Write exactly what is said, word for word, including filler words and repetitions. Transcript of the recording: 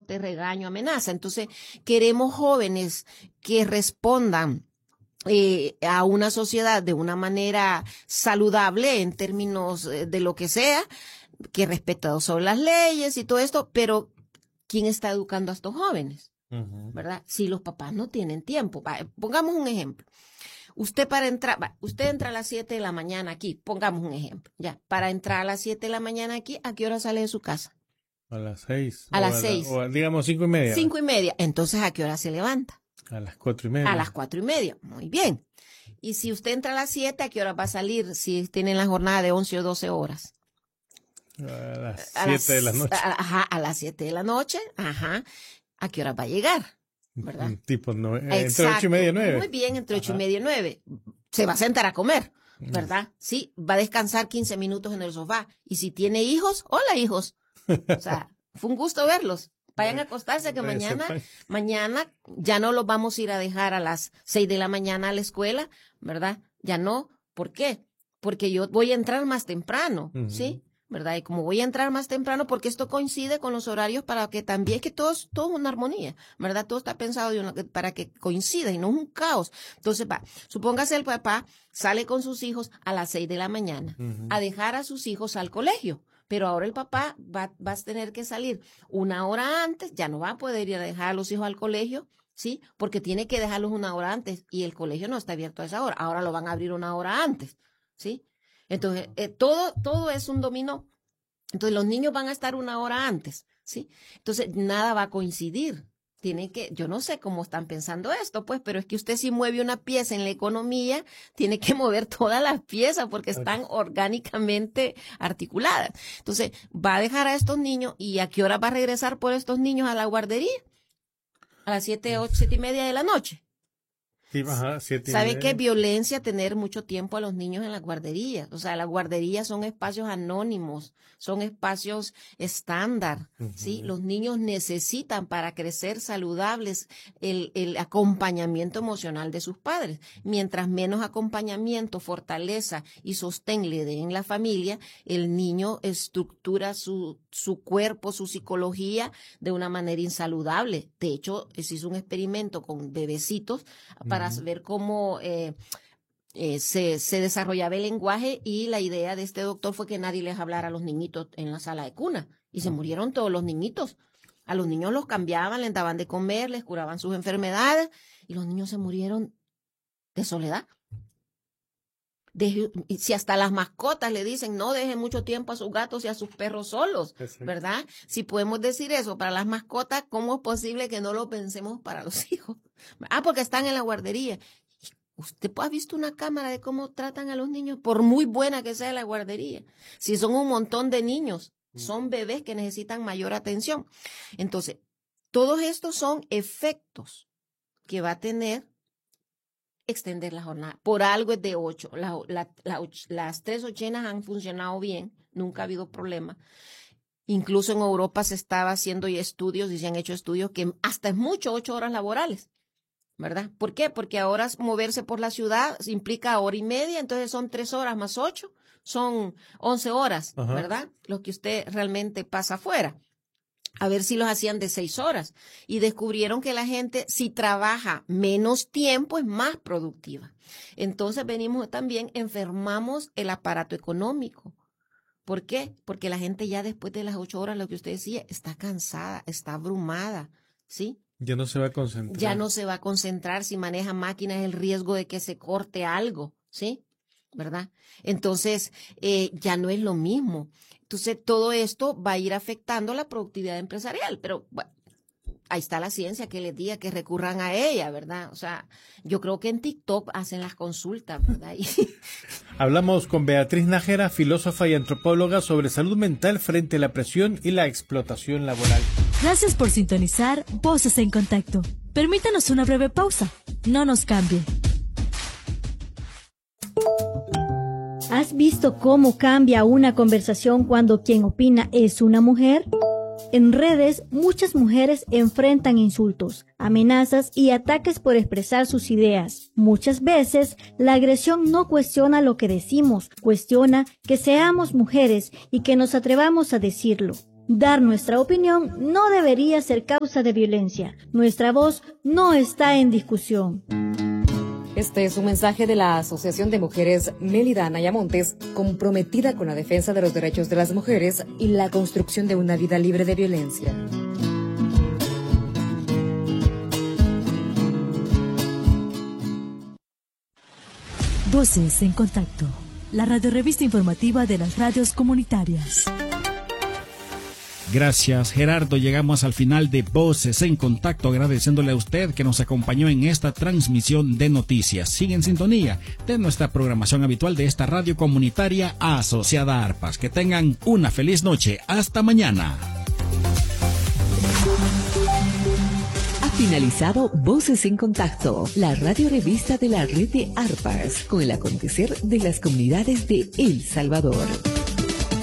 corte, regaño, amenaza. Entonces, queremos jóvenes que respondan eh, a una sociedad de una manera saludable en términos de lo que sea, que respetado sobre las leyes y todo esto, pero ¿quién está educando a estos jóvenes? Uh-huh. ¿Verdad? Si los papás no tienen tiempo. Pongamos un ejemplo. Usted para entrar, usted entra a las siete de la mañana aquí, pongamos un ejemplo, ya, para entrar a las siete de la mañana aquí, ¿a qué hora sale de su casa? A las seis. A las seis. O digamos cinco y media. Cinco y media. Entonces, ¿a qué hora se levanta? A las cuatro y media. A las cuatro y media. Muy bien. Y si usted entra a las siete, ¿a qué hora va a salir si tienen la jornada de once o doce horas? A las siete de la noche. Ajá, a las siete de la noche. Ajá. ¿A qué hora va a llegar? ¿Verdad? Tipo nueve, entre ocho y media y nueve. Muy bien, entre ocho y media y nueve. Se va a sentar a comer, ¿verdad? Sí, va a descansar quince minutos en el sofá. Y si tiene hijos, hola hijos. O sea, fue un gusto verlos. Vayan a acostarse que mañana, mañana ya no los vamos a ir a dejar a las seis de la mañana a la escuela, ¿verdad? Ya no. ¿Por qué? Porque yo voy a entrar más temprano, uh-huh. ¿sí? ¿Verdad? Y como voy a entrar más temprano, porque esto coincide con los horarios para que también, que todo es todo una armonía, ¿verdad? Todo está pensado de una, para que coincida y no es un caos. Entonces, va, supóngase el papá sale con sus hijos a las seis de la mañana uh-huh. a dejar a sus hijos al colegio, pero ahora el papá va, va a tener que salir una hora antes, ya no va a poder ir a dejar a los hijos al colegio, ¿sí? Porque tiene que dejarlos una hora antes y el colegio no está abierto a esa hora, ahora lo van a abrir una hora antes, ¿sí? Entonces, eh, todo, todo es un dominó. Entonces, los niños van a estar una hora antes, ¿sí? Entonces, nada va a coincidir. Tiene que, yo no sé cómo están pensando esto, pues, pero es que usted si mueve una pieza en la economía, tiene que mover todas las piezas porque están orgánicamente articuladas. Entonces, va a dejar a estos niños y ¿a qué hora va a regresar por estos niños a la guardería? A las siete, ocho, siete y media de la noche. Sí, ajá, siete y ¿Sabe media. qué violencia tener mucho tiempo a los niños en las guarderías? O sea, las guarderías son espacios anónimos, son espacios estándar, uh-huh. ¿sí? Los niños necesitan para crecer saludables el, el acompañamiento emocional de sus padres. Mientras menos acompañamiento, fortaleza y sostén le den la familia, el niño estructura su, su cuerpo, su psicología de una manera insaludable. De hecho, se hizo un experimento con bebecitos para para ver cómo eh, eh, se, se desarrollaba el lenguaje y la idea de este doctor fue que nadie les hablara a los niñitos en la sala de cuna y se murieron todos los niñitos. A los niños los cambiaban, les daban de comer, les curaban sus enfermedades y los niños se murieron de soledad. De, si hasta las mascotas le dicen no dejen mucho tiempo a sus gatos y a sus perros solos, ¿verdad? Si podemos decir eso para las mascotas, ¿cómo es posible que no lo pensemos para los hijos? Ah, porque están en la guardería. ¿Usted ha visto una cámara de cómo tratan a los niños? Por muy buena que sea la guardería. Si son un montón de niños, son bebés que necesitan mayor atención. Entonces, todos estos son efectos que va a tener extender la jornada. Por algo es de ocho. La, la, la, las tres ochenas han funcionado bien, nunca ha habido problema. Incluso en Europa se estaba haciendo estudios y se han hecho estudios que hasta es mucho ocho horas laborales, ¿verdad? ¿Por qué? Porque ahora moverse por la ciudad implica hora y media, entonces son tres horas más ocho, son once horas, ajá. ¿verdad? Lo que usted realmente pasa afuera. A ver si los hacían de seis horas. Y descubrieron que la gente, si trabaja menos tiempo, es más productiva. Entonces venimos también, enfermamos el aparato económico. ¿Por qué? Porque la gente ya después de las ocho horas, lo que usted decía, está cansada, está abrumada, ¿sí? Ya no se va a concentrar. Ya no se va a concentrar. Si maneja máquinas, el riesgo de que se corte algo, ¿sí? ¿Verdad? Entonces, eh, ya no es lo mismo. Entonces, todo esto va a ir afectando la productividad empresarial, pero bueno, ahí está la ciencia que les diga que recurran a ella, ¿verdad? O sea, yo creo que en TikTok hacen las consultas, ¿verdad? Y... Hablamos con Beatriz Nájera, filósofa y antropóloga, sobre salud mental frente a la presión y la explotación laboral. Gracias por sintonizar Voces en Contacto. Permítanos una breve pausa. No nos cambie. ¿Has visto cómo cambia una conversación cuando quien opina es una mujer? En redes, muchas mujeres enfrentan insultos, amenazas y ataques por expresar sus ideas. Muchas veces, la agresión no cuestiona lo que decimos, cuestiona que seamos mujeres y que nos atrevamos a decirlo. Dar nuestra opinión no debería ser causa de violencia. Nuestra voz no está en discusión. Este es un mensaje de la Asociación de Mujeres Mélida Anaya Montes, comprometida con la defensa de los derechos de las mujeres y la construcción de una vida libre de violencia. Voces en Contacto, la radiorevista informativa de las radios comunitarias. Gracias, Gerardo. Llegamos al final de Voces en Contacto, agradeciéndole a usted que nos acompañó en esta transmisión de noticias. Sigue en sintonía de nuestra programación habitual de esta radio comunitaria asociada a ARPAS. Que tengan una feliz noche. Hasta mañana. Ha finalizado Voces en Contacto, la radio revista de la red de ARPAS, con el acontecer de las comunidades de El Salvador.